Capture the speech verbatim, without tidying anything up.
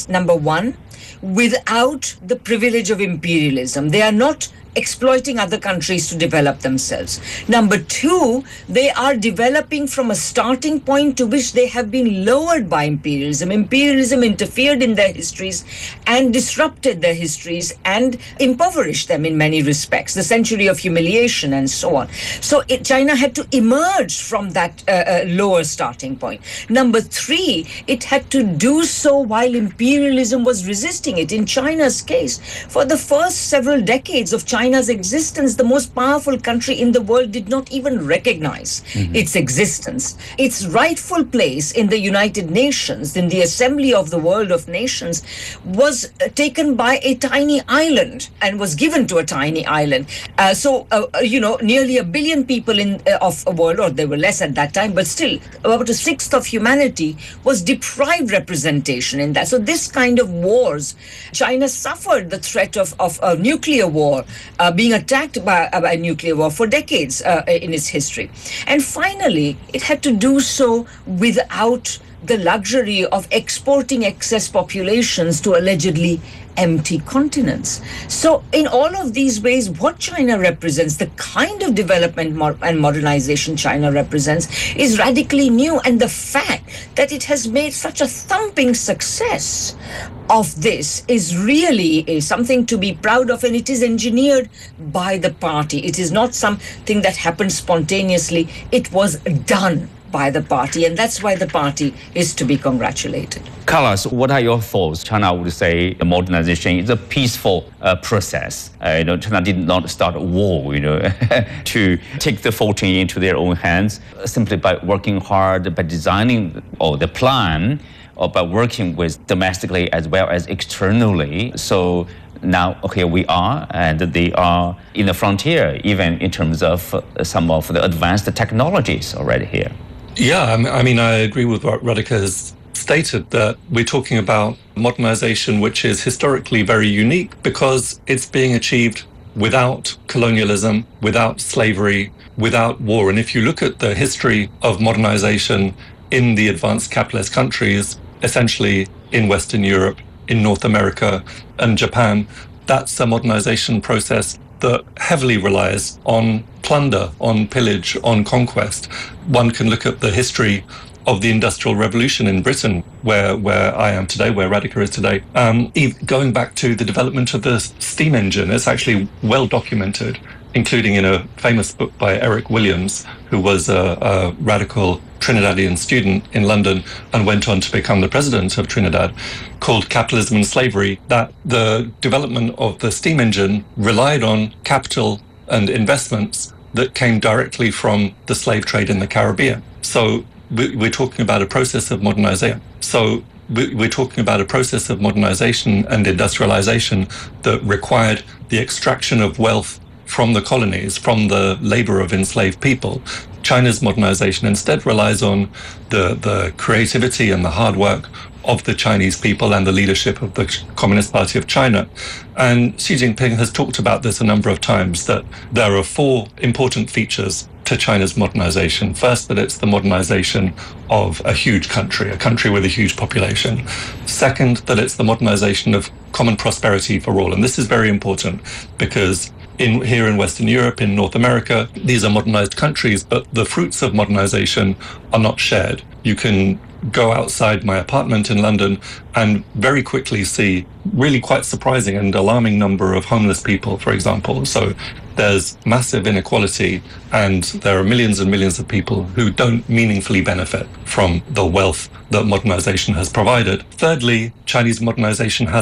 is, number one, without the privilege of imperialism. They are not exploiting other countries to develop themselves. Number two, they are developing from a starting point to which they have been lowered by imperialism. Imperialism interfered in their histories and disrupted their histories and impoverished them in many respects, the century of humiliation and so on. So it, China had to emerge from that uh, uh, lower starting point. Number three, it had to do so while imperialism was resisting it. In China's case, for the first several decades of China, China's existence, the most powerful country in the world did not even recognize mm-hmm. its existence. Its rightful place in the United Nations, in the Assembly of the World of Nations, was uh, taken by a tiny island and was given to a tiny island. Uh, so, uh, you know, nearly a billion people in uh, of a world, or there were less at that time, but still, about a sixth of humanity was deprived representation in that. So this kind of wars, China suffered the threat of, of a nuclear war, Uh, being attacked by, uh, by nuclear war for decades uh, in its history. And finally, it had to do so without the luxury of exporting excess populations to allegedly empty continents. So in all of these ways, what China represents, the kind of development mo- and modernization China represents, is radically new. And the fact that it has made such a thumping success of this is really is something to be proud of, and it is engineered by the party. It is not something that happened spontaneously. It was done by the party, and that's why the party is to be congratulated. Carlos, what are your thoughts? China would say the modernization is a peaceful uh, process. Uh, you know, China did not start a war, you know, to take the fortune into their own hands simply by working hard, by designing or the plan, or by working with domestically as well as externally. So now, okay, we are, and they are in the frontier, even in terms of uh, some of the advanced technologies already here. Yeah, I mean, I agree with what Radhika has stated, that we're talking about modernization which is historically very unique because it's being achieved without colonialism, without slavery, without war. And if you look at the history of modernization in the advanced capitalist countries, essentially in Western Europe, in North America and Japan, that's a modernization process that heavily relies on plunder, on pillage, on conquest. One can look at the history of the Industrial Revolution in Britain, where where I am today, where Radhika is today. Um, going back to the development of the steam engine, it's actually well documented, including in a famous book by Eric Williams, who was a, a radical Trinidadian student in London and went on to become the president of Trinidad, called Capitalism and Slavery, that the development of the steam engine relied on capital and investments that came directly from the slave trade in the Caribbean. So we're talking about a process of modernization. So we're talking about a process of modernization and industrialization that required the extraction of wealth from the colonies, from the labor of enslaved people. China's modernization instead relies on the, the creativity and the hard work of the Chinese people and the leadership of the Communist Party of China. And Xi Jinping has talked about this a number of times, that there are four important features to China's modernization. First, that it's the modernization of a huge country, a country with a huge population. Second, that it's the modernization of common prosperity for all. And this is very important because in here in Western Europe, in North America, these are modernized countries, but the fruits of modernization are not shared. You can go outside my apartment in London and very quickly see really quite surprising and alarming number of homeless people, for example. So there's massive inequality, and there are millions and millions of people who don't meaningfully benefit from the wealth that modernization has provided. Thirdly, Chinese modernization has